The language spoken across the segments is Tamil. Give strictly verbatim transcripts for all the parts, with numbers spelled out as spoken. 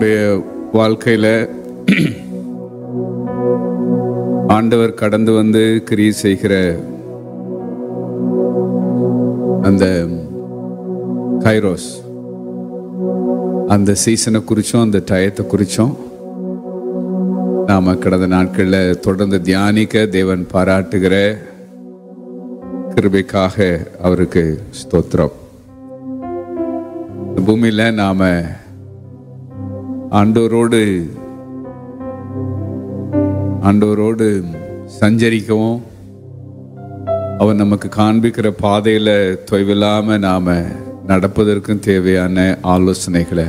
நம்முடைய வாழ்க்கையில ஆண்டவர் கடந்து வந்து கிரியை செய்கிற அந்த கைரோஸ், அந்த சீசனை குறிச்சும் அந்த டயத்தை குறிச்சும் நாம கடந்த நாட்கள்ல தொடர்ந்து தியானிக்க தேவன் பாராட்டுகிற கிருபைக்காக அவருக்கு ஸ்தோத்திரம். இந்த பூமியில நாம ஆண்டவரோடு ஆண்டவரோடு சஞ்சரிக்கவும் அவர் நமக்கு காண்பிக்கிற பாதையில தொய்வில்லாம நாம நடப்பதற்கும் தேவையான ஆலோசனைகளை,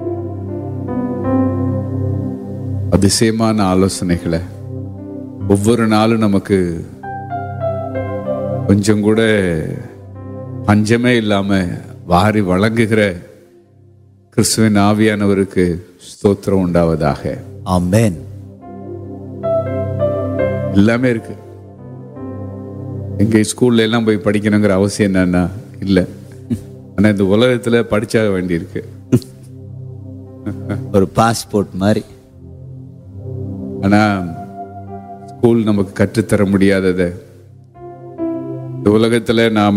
அதிசயமான ஆலோசனைகளை ஒவ்வொரு நாளும் நமக்கு கொஞ்சம் கூட பஞ்சமே இல்லாம வாரி வழங்குகிற கிறிஸ்துவின் ஆவியானவருக்கு ஸ்தோத்திரம் உண்டாவதாக. ஆமென். எல்லாமே இருக்கு. எங்க ஸ்கூல்ல எல்லாம் போய் படிக்கணுங்கிற அவசியம் என்னன்னா இல்லை. ஆனா இந்த உலகத்துல படிச்சாக வேண்டியிருக்கு. ஒரு பாஸ்போர்ட் மாதிரி. ஆனா ஸ்கூல் நமக்கு கற்றுத்தர முடியாதத இந்த உலகத்துல நாம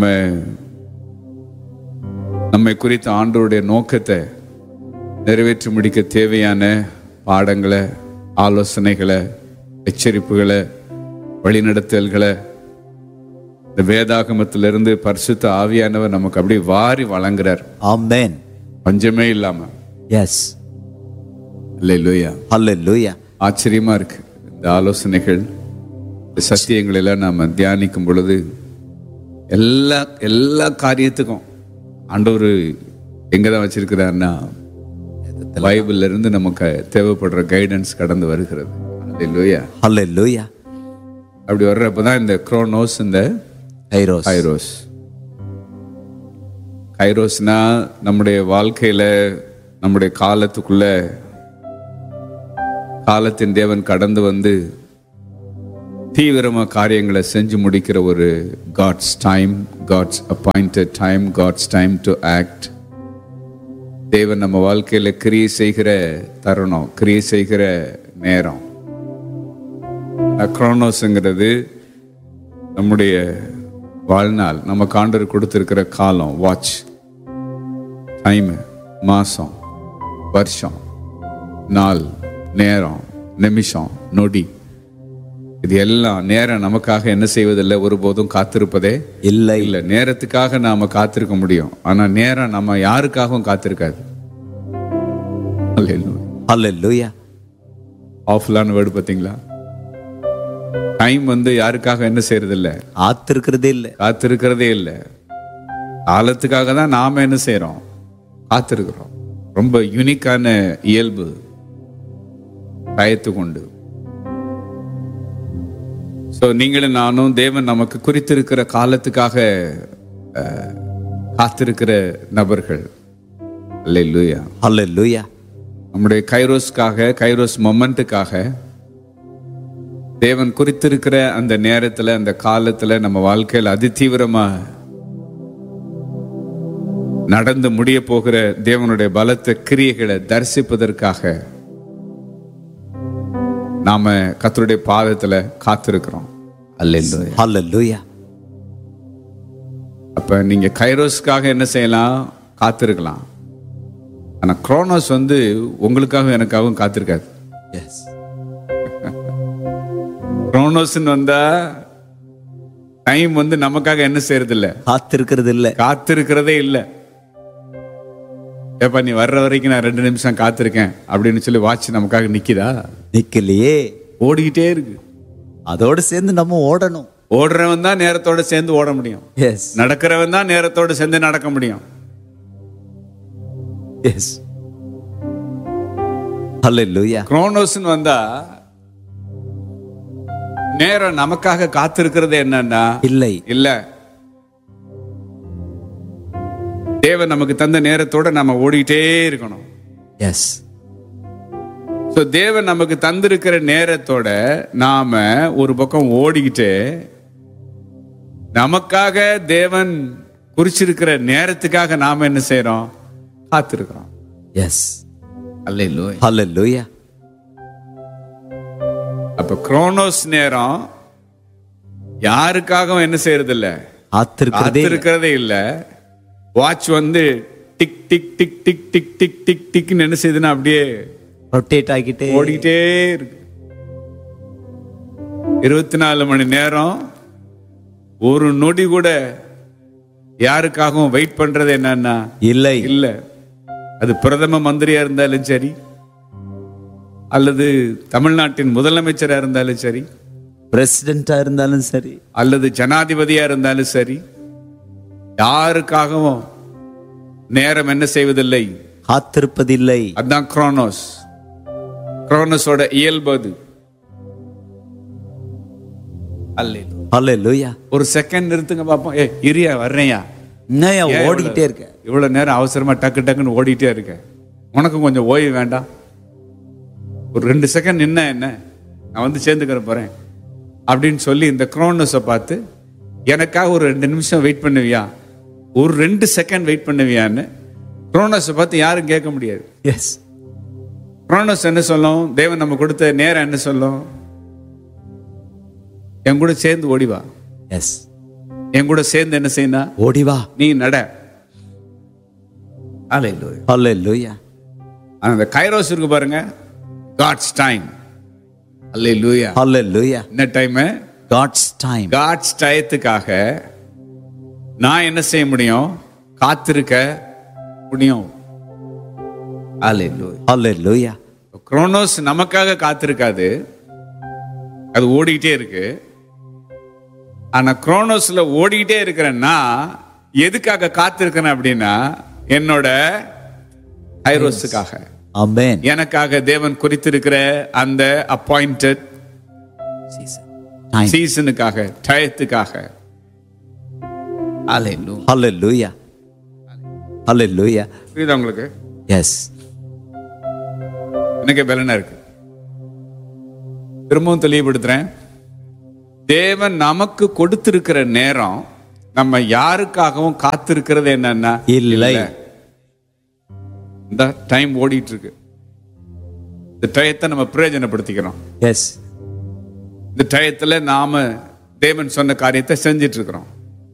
நம்மை குறித்த ஆண்டவருடைய நோக்கத்தை நிறைவேற்றி முடிக்க தேவையான பாடங்களை, ஆலோசனைகளை, எச்சரிப்புகளை, வழிநடத்தல்களை இந்த வேதாகமத்திலிருந்து பரிசுத்த ஆவியானவர் நமக்கு அப்படியே வாரி வழங்குறார். ஆமென். பஞ்சமே இல்லாம. எஸ். அல்லேலூயா. அல்லேலூயா. ஆச்சரியமா இருக்கு இந்த ஆலோசனைகள், இந்த சத்தியங்கள் எல்லாம் நாம தியானிக்கும் பொழுது எல்லா எல்லா காரியத்துக்கும் ஆண்டவர் எங்கதான் வச்சிருக்கிறார்னா பைபிள்ல இருந்து நமக்கு தேவைப்படுற கைடன்ஸ் கடந்து வருகிறது. அல்லேலூயா. அல்லேலூயா. அப்படி வர்றப்பதான் இந்த குரோனோஸ், இந்த கைரோஸ். கைரோஸ் கைரோஸ்னா நம்முடைய வாழ்க்கையில நம்முடைய காலத்துக்குள்ள காலத்தின் தேவன் கடந்து வந்து தீவிரமா காரியங்களை செஞ்சு முடிக்கிற ஒரு God's time, God's appointed time, God's time to act. தேவன் நம்ம வாழ்க்கையில கிரியை செய்கிற தருணம், கிரியை செய்கிற நேரம். குரோனோஸ்ங்கிறது நம்முடைய வாழ்நாள், நம்ம ஆண்டவர் கொடுத்திருக்கிற காலம், வாட்ச் டைம், மாசம், வருஷம், நாள், நேரம், நிமிஷம், நொடி. இது எல்லாம் நேரம் நமக்காக என்ன செய்வதில்லை, ஒருபோதும் காத்திருப்பதே இல்லை. இல்லை. நேரத்துக்காக நாம காத்திருக்க முடியும், ஆனா நேரம் நம்ம யாருக்காகவும் காத்திருக்காது. அல்லேலூயா. ஆஃப்லான வேர்டு பாத்தீங்களா? டைம் வந்து யாருக்காக என்ன செய்யறது இல்லை, காத்திருக்கிறதே இல்லை, காத்திருக்கிறதே இல்லை. காலத்துக்காக தான் நாம என்ன செய்யறோம், காத்திருக்கிறோம். ரொம்ப யூனிக்கான இயல்பு டயத்துக்கு உண்டு. ஸோ நீங்களும் நானும் தேவன் நமக்கு குறித்திருக்கிற காலத்துக்காக காத்திருக்கிற நபர்கள். அல்லேலூயா. அல்லேலூயா. நம்முடைய கைரோஸ்க்காக, கைரோஸ் மொமெண்ட்டுக்காக தேவன் குறித்திருக்கிற அந்த நேரத்துல, அந்த காலத்துல நம்ம வாழ்க்கையில் அதிதீவிரமா நடந்து முடிய போகிற தேவனுடைய பலத்த கிரியைகளை தரிசிப்பதற்காக நாம கர்த்தருடைய பாதத்துல காத்திருக்கிறோம். அல்லேலூயா. அல்லேலூயா. அப்ப நீங்க கைரோஸ்க்காக என்ன செய்யலாம், காத்திருக்கலாம். ஆனா குரோனோஸ் வந்து உங்களுக்காக எனக்காகவும் காத்திருக்காது. எஸ். குரோனோஸ்ன்னு வந்தா டைம் வந்து நமக்காக என்ன செய்யறது இல்ல, காத்திருக்கிறது இல்லை, காத்திருக்கிறதே இல்ல. ஏப்பா நீ வர்ற வரைக்கும் நான் ரெண்டு நிமிஷம் காத்திருக்கேன் அப்படின்னு சொல்லி வாட்ச் நமக்காக நிக்குதா? நிக்கலையே, ஓடிக்கிட்டே இருக்கு. அதோடு சேர்ந்து நம்ம ஓடணும். ஓடுறவன் தான் நேரத்தோட சேர்ந்து ஓட முடியும். எஸ். நடக்கிறவன் தான் நேரத்தோட சேர்ந்து நடக்க முடியும். எஸ். அல்லேலூயா. குரோனோஸ்னு வந்தா நேரம் நமக்காக காத்திருக்கிறது என்னன்னா இல்லை, இல்ல. தேவன் நமக்கு தந்த நேரத்தோட நாம ஓடிட்டே இருக்கணும். எஸ். சோ தேவன் நமக்கு தந்திருக்கிற நேரத்தோட நாம ஒரு பக்கம் ஓடிக்கிட்டு நமக்காக தேவன் குறிச்சிருக்கிற நேரத்துக்காக நாம என்ன செய்யறோம், காத்திருக்கிறோம். எஸ். அல்லேலூயா. Hallelujah. அப்ப குரோனோஸ் நேரம் யாருக்காகவும் என்ன செய்யறது இல்ல, காத்திருக்கிறதே இருக்கிறதே இல்ல. வாட்ச் வந்து tick tick tick tick tick tick tick டிக்னு என்ன செய்யுதுன்னா அப்படியே ரொட்டேட் ஆகிட்டே ஓடிட்டே இருக்கு. இருபத்தி நாலு மணி நேரம் ஒரு நொடி கூட யாருக்காகவும் வெயிட் பண்றது என்னன்னா இல்லை இல்ல. அது பிரதம மந்திரியா இருந்தாலும் சரி, அல்லது தமிழ்நாட்டின் முதலமைச்சரா இருந்தாலும் சரி, பிரசிடென்டா இருந்தாலும் சரி, அல்லது ஜனாதிபதியா இருந்தாலும் சரி, யாருக்காகவும் நேரம் என்ன செய்வதில்லை, காத்திருப்பதில்லை. அதுதான் குரோனோஸ். குரோனோஸோட இயல்பு அது. அல்லேலூயா. Hallelujah. ஒரு செகண்ட் நிறுத்துங்க பாப்போம். ஏ இரியா வர்றேயா, என்னையா ஏன் ஓடிக்கிட்டே இருக்க? இவ்வளவு நேரம் அவசரமா டக்கு டக்குன்னு ஓடிட்டே இருக்க, உனக்கும் கொஞ்சம் ஓய்வு வேண்டாம்? ஒரு ரெண்டு செகண்ட் நின்ன என்ன, நான் வந்து சேர்ந்துக்கிற போறேன் அப்படின்னு சொல்லி இந்த குரோனோஸை பார்த்து, எனக்காக ஒரு ரெண்டு நிமிஷம் வெயிட் பண்ணுவியா, ஒரு ரெண்டு செகண்ட் வெயிட் பண்ணுவியான்னு குரோனோஸை பார்த்து யாரும் கேட்க முடியாது. எஸ். குரோனோஸ் என்ன சொல்லும், தேவன் நம்ம கொடுத்த நேரம் என்ன சொல்லும், என் கூட சேர்ந்து ஓடிவா, எஸ், என் கூட சேர்ந்து என்ன செய்யணும், ஓடி வா, நீ நட. அல்லேலூயா. Hallelujah. அந்த கைரோஸ் இருக்கு பாருங்க, காட்ஸ் டைம். அல்லேலூயா. Hallelujah. என்ன டைம்? God's time. காட்ஸ் டயத்துக்காக நான் என்ன செய்ய முடியும், காத்திருக்க முடியும். அல்லேலூயா. Hallelujah. குரோனோஸ் நமக்காக காத்திருக்காது, அது ஓடிக்கிட்டே இருக்கு. ஆனா குரோனோஸ்ல ஓடிக்கிட்டே இருக்கிறேன்னா எதுக்காக காத்திருக்கிறேன் அப்படின்னா, என்னோட கைரோஸுக்காக, Amen. எனக்காக தேவன் குறித்திருக்கிற அந்த அப்பாயிண்டட் Season. Time. சீசனுக்காக, டயத்துக்காக. அல்லேலூயா. Hallelujah. Hallelujah. புரியுதா உங்களுக்கு? எஸ். எனக்கு பலனா இருக்கு. திரும்பவும் தெளிவுபடுத்துறேன், தேவன் நமக்கு கொடுத்திருக்கிற நேரம் நம்ம யாருக்காகவும் காத்திருக்கிறது என்னன்னா இல்லை. இந்த டைம் ஓடிட்டு இருக்கு, இந்த டயத்தை நம்ம பிரயோஜனப்படுத்திக்கிறோம். எஸ். இந்த டயத்துல நாம தேவன் சொன்ன காரியத்தை செஞ்சிட்டு இருக்கிறோம்.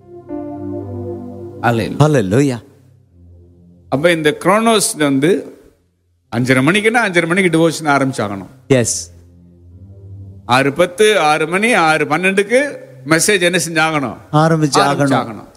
Hallelujah. அப்ப இந்த குரோனோஸ் வந்து அஞ்சரை மணிக்குன்னா அஞ்சரை மணிக்கு டிவோஷன் ஆரம்பிச்சாகணும். எஸ். ஆறு பத்து, ஆறு மணி, ஆறு பன்னெண்டுக்கு மெசேஜ் என்ன செஞ்சாகணும், ஆரம்பிச்சு ஆகணும்.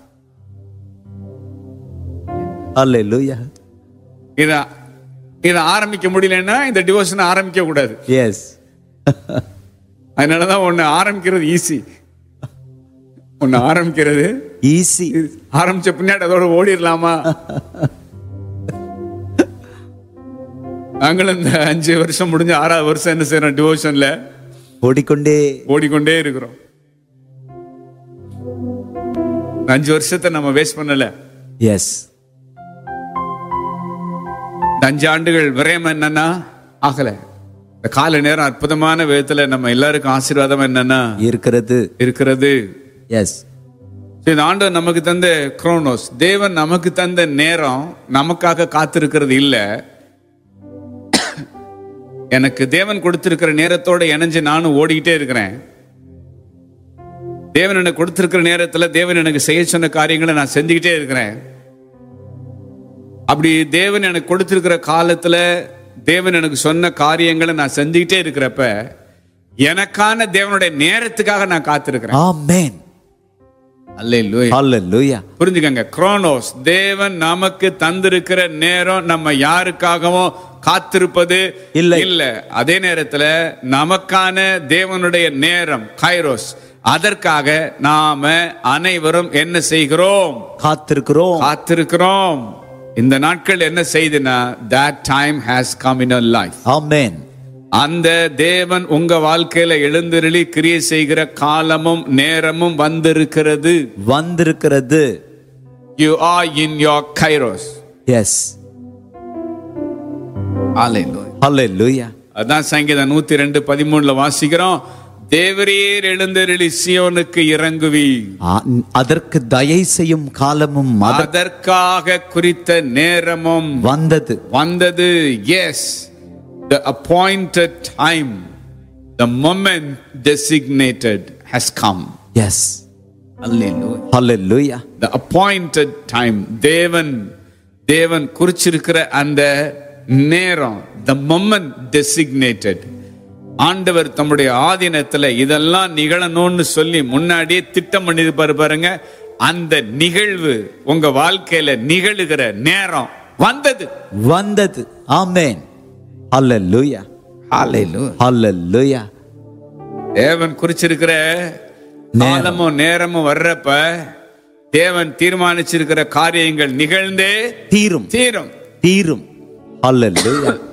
Hallelujah. இத இத ஆரம்பிக்க முடியலன்னா இந்த டிவோஷன் ஆரம்பிக்க கூடாது. எஸ். அதனாலதான் ஒண்ணு ஆரம்பிக்கிறது ஈஸி, ஒண்ணு ஆரம்பிக்கிறது ஈஸி. ஆரம்பிச்ச பின்னாடி அதோட ஓடிடலாமா? நாங்களும் இந்த அஞ்சு வருஷம் முடிஞ்ச ஆறாவது வருஷம் என்ன செய்யறோம், டிவோஷன்ல ஓடிக்கொண்டே ஓடிக்கொண்டே இருக்கிறோம். அஞ்சு வருஷத்தை நம்ம வேஸ்ட் பண்ணல. எஸ். அஞ்சு ஆண்டுகள் விரயம் என்னன்னா ஆகல. இந்த கால நேரம் அற்புதமான விதத்துல நம்ம எல்லாருக்கும் ஆசீர்வாதம் என்னன்னா இருக்கிறது இருக்கிறது. எஸ். இந்த ஆண்டவர் நமக்கு தந்த குரோனோஸ், தேவன் நமக்கு தந்த நேரம் நமக்காக காத்திருக்கிறது இல்ல. எனக்கு தேவன் கொடுத்திருக்கிற நேரத்தோட இணைஞ்சு நானும் ஓடிக்கிட்டே இருக்கிறேன். தேவன் எனக்கு கொடுத்திருக்கிற நேரத்துல தேவன் எனக்கு செய்ய சொன்ன காரியங்களை நான் செஞ்சுக்கிட்டே இருக்கிறேன். அப்படி தேவன் எனக்கு கொடுத்திருக்கிற காலத்துல தேவன் எனக்கு சொன்ன காரியங்களை நான் செஞ்சுக்கிட்டே இருக்கிறப்ப எனக்கான தேவனுடைய நேரத்துக்காக நான் காத்திருக்கிறேன். ஆமென். அல்லேலூயா. ஹல்லேலூயா. புரிஞ்சுக்கங்க, குரோனோஸ் தேவன் நமக்கு தந்திருக்கிற நேரம் நம்ம யாருக்காகவும் காத்திருப்பது இல்லை. இல்ல. அதே நேரத்துல நமக்கான தேவனுடைய நேரம் கைரோஸ், அதற்காக நாம அனைவரும் என்ன செய்கிறோம், காத்திருக்கிறோம். காத்திருக்கிறோம். இந்த நாட்கள் என்ன செய்துனா, that time has come in our life. ஆமென். அந்த தேவன் உங்க வாழ்க்கையில எழுந்தருளி கிரியை செய்கிற காலமும் நேரமும் வந்திருக்கிறது. வந்திருக்கிறது. You are in your kairos. Yes. Hallelujah. Hallelujah. அதான் சங்கீதம் நூத்தி ரெண்டு பதிமூணுல வாசிக்கிறோம், தேவரீர் எழுந்தருளி சியோனுக்கு இறங்குவி. ஆ- அதற்கு தயை செய்யும் காலமும் அத- அதற்காக குறித்த நேரமும் வந்தது. வந்தது. S, the appointed time, the moment designated has come. S. Hallelujah. Hallelujah. The appointed time, தேவன் தேவன் குறிச்சிருக்கிற அந்த நேரம், the moment designated. ஆண்டவர் தம்முடைய ஆதீனத்துல இதெல்லாம் நிகழணும்னு சொல்லி முன்னாடியே திட்டம் பண்ணிருப்பாரு பாருங்க. அந்த நிகழ்வு உங்க வாழ்க்கையில நிகழுகிற நேரம் வந்தது. வந்தது. ஆமென். ஹalleluya. Hallelujah. ஹalleluya. தேவன் குறிச்சிருக்கிற காலமும் நேரமும் வர்றப்ப தேவன் தீர்மானிச்சிருக்கிற காரியங்கள் நிகழ்ந்தே தீரும். தீரும். தீரும். ஹalleluya.